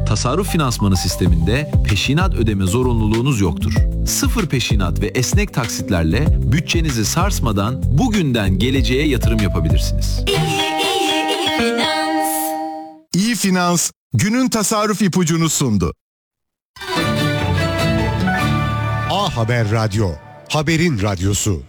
Tasarruf finansmanı sisteminde peşinat ödeme zorunluluğunuz yoktur. Sıfır peşinat ve esnek taksitlerle bütçenizi sarsmadan bugünden geleceğe yatırım yapabilirsiniz. İyi Finans, günün tasarruf ipucunu sundu. A Haber Radyo, haberin radyosu.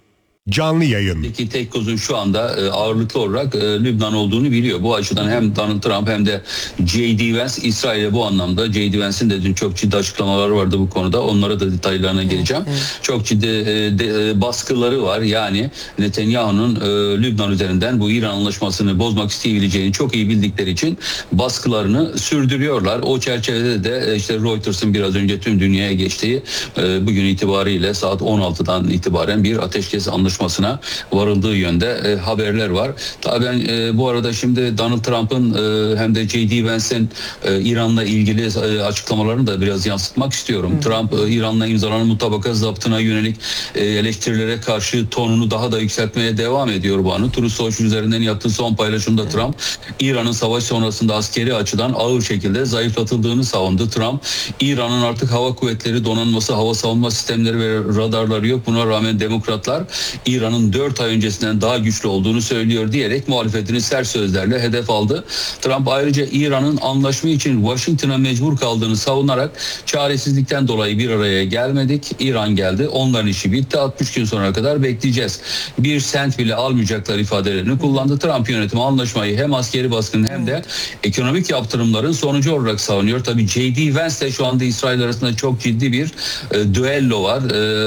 Canlı yayın. Tek kozun şu anda ağırlıklı olarak Lübnan olduğunu biliyor. Bu açıdan hem Donald Trump hem de J.D. Vance İsrail'e bu anlamda, J.D. Vance'in de dün çok ciddi açıklamaları vardı bu konuda. Onlara da detaylarına geleceğim. Çok ciddi baskıları var. Yani Netanyahu'nun Lübnan üzerinden bu İran anlaşmasını bozmak isteyebileceğini çok iyi bildikleri için baskılarını sürdürüyorlar. O çerçevede de işte Reuters'ın biraz önce tüm dünyaya geçtiği bugün itibariyle saat 16'dan itibaren bir ateşkes anlaşmasına varıldığı yönde haberler var. Tabii ben bu arada şimdi Donald Trump'ın hem de J.D. Vance'in İran'la ilgili açıklamalarını da biraz yansıtmak istiyorum. Trump İran'la imzalanan mutabakat zaptına yönelik eleştirilere karşı tonunu daha da yükseltmeye devam ediyor bu anı. Truth Social üzerinden yaptığı son paylaşımda Trump İran'ın savaş sonrasında askeri açıdan ağır şekilde zayıflatıldığını savundu. Trump İran'ın artık hava kuvvetleri, donanması, hava savunma sistemleri ve radarları yok. Buna rağmen demokratlar İran'ın 4 ay öncesinden daha güçlü olduğunu söylüyor diyerek muhalefetini sert sözlerle hedef aldı. Trump ayrıca İran'ın anlaşma için Washington'a mecbur kaldığını savunarak çaresizlikten dolayı bir araya gelmedik. İran geldi. Onların işi bitti. 60 gün sonra kadar bekleyeceğiz. Bir sent bile almayacaklar ifadelerini kullandı. Trump yönetimi anlaşmayı hem askeri baskının hem de ekonomik yaptırımların sonucu olarak savunuyor. Tabii J.D. Vance de şu anda İsrail arasında çok ciddi bir düello var.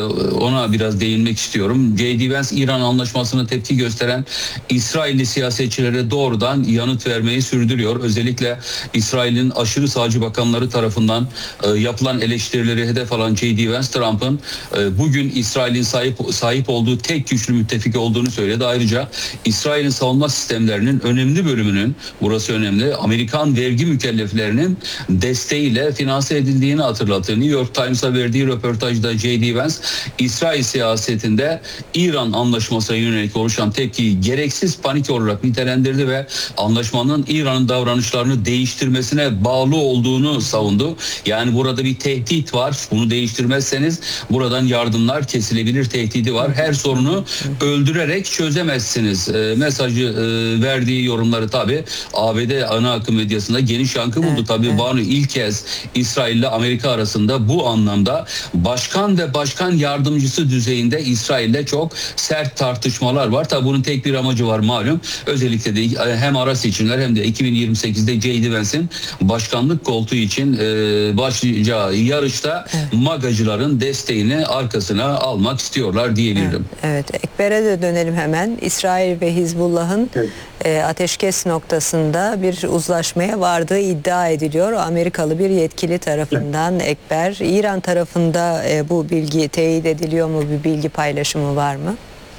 Ona biraz değinmek istiyorum. J.D. Vance İran anlaşmasına tepki gösteren İsrailli siyasetçilere doğrudan yanıt vermeyi sürdürüyor. Özellikle İsrail'in aşırı sağcı bakanları tarafından yapılan eleştirileri hedef alan J.D. Vance, Trump'ın bugün İsrail'in sahip olduğu tek güçlü müttefik olduğunu söyledi. Ayrıca İsrail'in savunma sistemlerinin önemli bölümünün, burası önemli, Amerikan vergi mükelleflerinin desteğiyle finanse edildiğini hatırlattı. New York Times'a verdiği röportajda J.D. Vance, İsrail siyasetinde İran anlaşmasına yönelik oluşan tepkiyi gereksiz panik olarak nitelendirdi ve anlaşmanın İran'ın davranışlarını değiştirmesine bağlı olduğunu savundu. Yani burada bir tehdit var. Bunu değiştirmezseniz buradan yardımlar kesilebilir tehdidi var. Her sorunu öldürerek çözemezsiniz. Mesajı verdiği yorumları tabii ABD ana akım medyasında geniş yankı buldu. Tabii Banu ilk kez İsrail ile Amerika arasında bu anlamda başkan ve başkan yardımcısı düzeyinde İsrail'le çok sert tartışmalar var. Tabii bunun tek bir amacı var malum. Özellikle de hem ara seçimler hem de 2028'de J.D. Vance'in başkanlık koltuğu için başlayacağı yarışta MAGA'cıların desteğini arkasına almak istiyorlar diyebilirim. Evet, Ekber'e de dönelim hemen. İsrail ve Hizbullah'ın ateşkes noktasında bir uzlaşmaya vardığı iddia ediliyor. Amerikalı bir yetkili tarafından Ekber. İran tarafında bu bilgi teyit ediliyor mu? Bir bilgi paylaşımı var mı?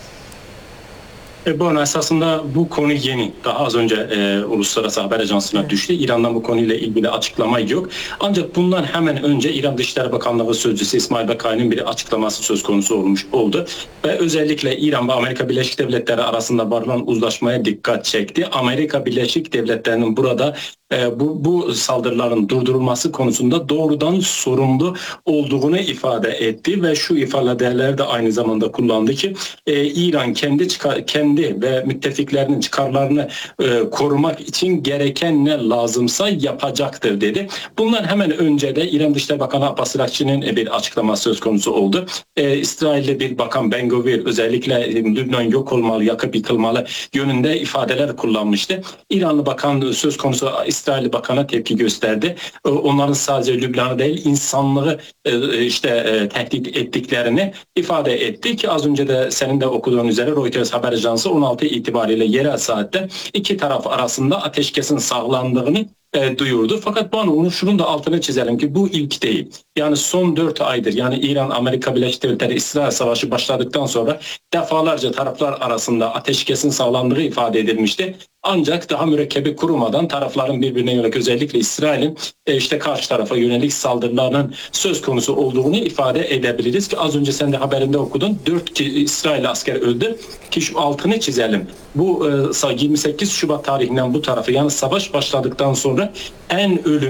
Bu esasında bu konu yeni. Daha az önce Uluslararası Haber Ajansı'na düştü. İran'dan bu konuyla ilgili açıklama yok. Ancak bundan hemen önce İran Dışişleri Bakanlığı Sözcüsü İsmail Bakai'nin bir açıklaması söz konusu oldu. Ve özellikle İran ve Amerika Birleşik Devletleri arasında varılan uzlaşmaya dikkat çekti. Amerika Birleşik Devletleri'nin burada bu saldırıların durdurulması konusunda doğrudan sorumlu olduğunu ifade etti ve şu ifadeleri de aynı zamanda kullandı ki İran kendi ve müttefiklerinin çıkarlarını korumak için gereken ne lazımsa yapacaktır dedi. Bundan hemen önce de İran Dışişleri Bakanı Abbas Araghchi'nin bir açıklaması söz konusu oldu. İsrail'li bir bakan Ben Gvir özellikle Lübnan yok olmalı, yakıp yıkılmalı yönünde ifadeler kullanmıştı. İranlı bakan söz konusu İsrailli bakana tepki gösterdi. Onların sadece Lübnan'ı değil insanlığı tehdit ettiklerini ifade etti ki az önce de senin de okuduğun üzere Reuters haber ajansı 16 itibariyle yerel saatte iki taraf arasında ateşkesin sağlandığını duyurdu. Fakat şunun da altını çizelim ki bu ilk değil. Yani son 4 aydır yani İran, Amerika Birleşik Devletleri, İsrail Savaşı başladıktan sonra defalarca taraflar arasında ateşkesin sağlandığı ifade edilmişti. Ancak daha mürekkebi kurumadan tarafların birbirine yönelik özellikle İsrail'in karşı tarafa yönelik saldırılarının söz konusu olduğunu ifade edebiliriz ki az önce sen de haberinde okudun. 4 İsrail asker öldü ki şu altını çizelim. Bu 28 Şubat tarihinden bu tarafı yani savaş başladıktan sonra en ölüm